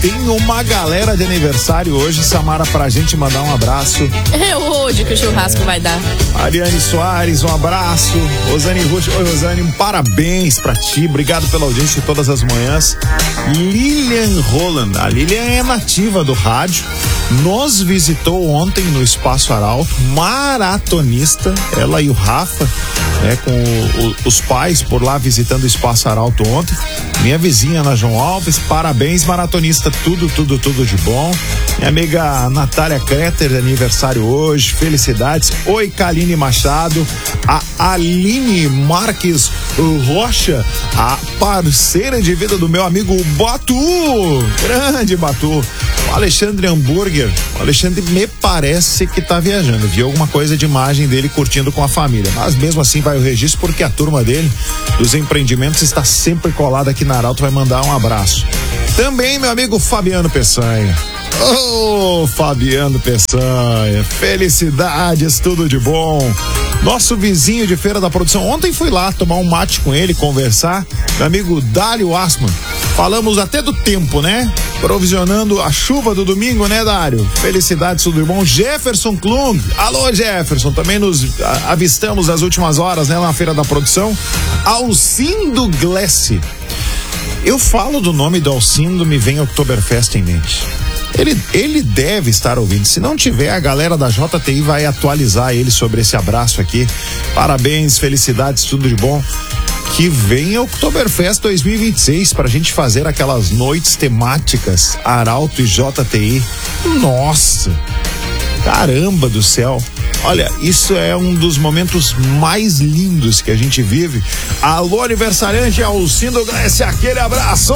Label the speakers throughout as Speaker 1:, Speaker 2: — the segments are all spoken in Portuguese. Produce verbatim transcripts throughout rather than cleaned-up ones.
Speaker 1: tem uma galera de aniversário hoje, Samara, pra gente mandar um abraço.
Speaker 2: É hoje que o churrasco é. vai dar.
Speaker 1: Ariane Soares, um abraço. Rosane Rush, oi Rosane, um parabéns pra ti, obrigado pela audiência todas as manhãs. Lilian Roland, a Lilian é nativa do rádio, nos visitou ontem no Espaço Arauto, maratonista, ela e o Rafa, né, com o, o, os pais por lá visitando o Espaço Arauto ontem. Minha vizinha na João Alves, parabéns, maratonista, tudo, tudo, tudo de bom. Minha amiga Natália Kreter, de aniversário hoje, felicidades. Oi, Kaline Machado, a Aline Marques Rocha, a parceira de vida do meu amigo Batu, grande Batu. O Alexandre Hambúrguer, o Alexandre me parece que tá viajando, viu alguma coisa de imagem dele curtindo com a família, mas mesmo assim vai o registro porque a turma dele, dos empreendimentos, está sempre colada aqui na Arauto, vai mandar um abraço. Também meu amigo Fabiano Peçanha. Ô, oh, Fabiano Peçanha, felicidades, tudo de bom. Nosso vizinho de Feira da Produção, ontem fui lá tomar um mate com ele, conversar, meu amigo Dário Asman. Falamos até do tempo, né? Provisionando a chuva do domingo, né, Dário? Felicidades, tudo de bom. Jefferson Klung, alô Jefferson, também nos avistamos nas últimas horas, né, na Feira da Produção. Alcindo Glessi. Eu falo do nome do Alcindo, me vem Oktoberfest em mente. Ele, ele deve estar ouvindo. Se não tiver, a galera da J T I vai atualizar ele sobre esse abraço aqui. Parabéns, felicidades, tudo de bom. Que venha o Oktoberfest dois mil e vinte e seis pra gente fazer aquelas noites temáticas Arauto e J T I. Nossa! Caramba do céu! Olha, isso é um dos momentos mais lindos que a gente vive. Alô, aniversariante Alcindo Grécia, aquele abraço!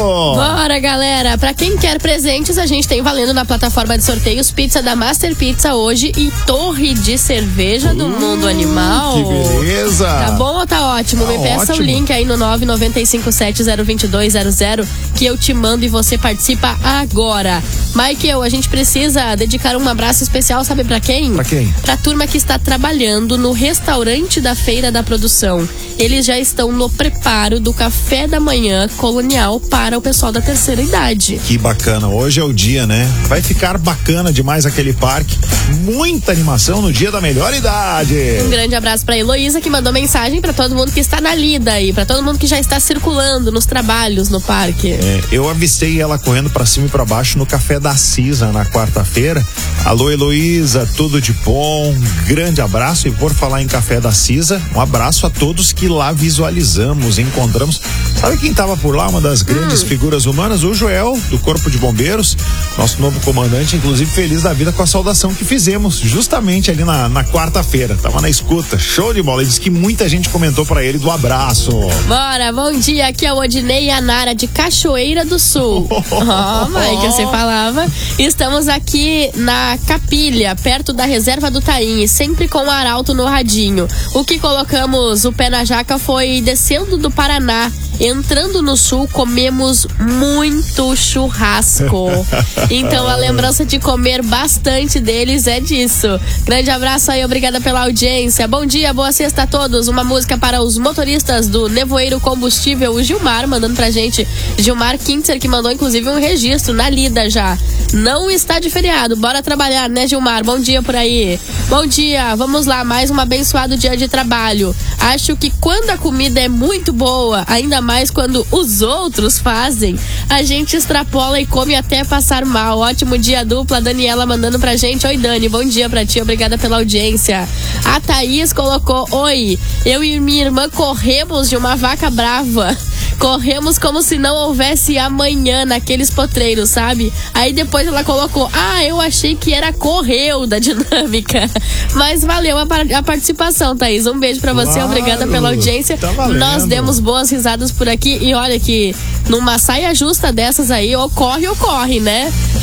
Speaker 2: Bora, galera! Pra quem quer presentes, a gente tem valendo na plataforma de sorteios pizza da Master Pizza hoje e torre de cerveja uh, do Mundo Animal.
Speaker 1: Que beleza!
Speaker 2: Tá bom ou tá ótimo? Tá Me peça ótimo. O link aí no nove nove cinco sete zero dois dois zero zero que eu te mando e você participa agora. Michael, a gente precisa dedicar um abraço especial, sabe pra quem?
Speaker 1: Pra quem?
Speaker 2: Pra turma que está trabalhando no restaurante da Feira da Produção. Eles já estão no preparo do café da manhã colonial para o pessoal da terceira idade.
Speaker 1: Que bacana, hoje é o dia, né? Vai ficar bacana demais aquele parque. Muita animação no dia da melhor idade.
Speaker 2: Um grande abraço pra Heloísa, que mandou mensagem pra todo mundo que está na lida aí, pra todo mundo que já está circulando nos trabalhos no parque.
Speaker 1: É, eu avistei ela correndo pra cima e pra baixo no café da Cisa na quarta-feira. Alô, Heloísa, tudo de bom. Um grande abraço. E por falar em café da Cisa, um abraço a todos que lá visualizamos, encontramos. Sabe quem estava por lá? Uma das grandes hum. figuras humanas, o Joel, do Corpo de Bombeiros, nosso novo comandante, inclusive feliz da vida com a saudação que fizemos justamente ali na, na quarta-feira. Tava na escuta, show de bola. Ele disse que muita gente comentou para ele do abraço.
Speaker 2: Bora, bom dia, aqui é o Odinei e a Nara de Cachoeira do Sul. Ó, oh, mãe, que você falava. Estamos aqui na Capilha, perto da reserva do Taim, sempre com o Arauto no radinho. O que colocamos o pé na jaca foi descendo do Paraná, entrando no sul, comemos muito churrasco. Então a lembrança de comer bastante deles é disso. Grande abraço aí, obrigada pela audiência. Bom dia, boa sexta a todos. Uma música para os motoristas do Nevoeiro Combustível, o Gilmar mandando pra gente. Gilmar Kintzer, que mandou inclusive um registro na lida já. Não está de feriado, bora trabalhar, né, Gilmar? Bom dia por aí. Bom dia, vamos lá, mais um abençoado dia de trabalho. Acho que quando a comida é muito boa, ainda mais quando os outros fazem, a gente extrapola e come até passar mal. Ótimo dia, dupla. Daniela mandando pra gente. Oi, Dani, bom dia pra ti, obrigada pela audiência. A Thaís colocou: oi, eu e minha irmã corremos de uma vaca brava. Corremos como se não houvesse amanhã naqueles potreiros, sabe? Aí depois ela colocou: ah, eu achei que era correu da dinâmica. Mas valeu a, a participação, Thaís. Um beijo pra você, claro, obrigada pela audiência.
Speaker 1: Tá
Speaker 2: Nós demos boas risadas por aqui. E olha que numa saia justa dessas aí, ou corre ou corre, né?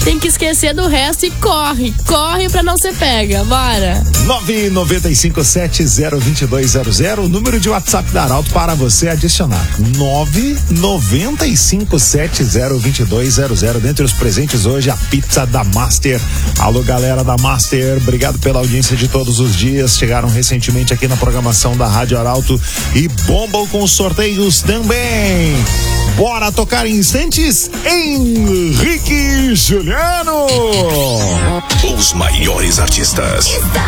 Speaker 2: tem que esquecer do resto e corre, corre pra não ser pega. Bora.
Speaker 1: nove nove cinco sete zero dois dois zero zero, o número de WhatsApp da Arauto para você adicionar. nove nove cinco sete zero dois dois zero zero. Dentre os presentes hoje, a pizza da Master. Alô, galera da Master, obrigado pela audiência de todos os dias. Chegaram recentemente aqui na programação da Rádio Arauto e bombam com sorteios também. Bora tocar em instantes, Henrique Juliano.
Speaker 3: Os maiores artistas.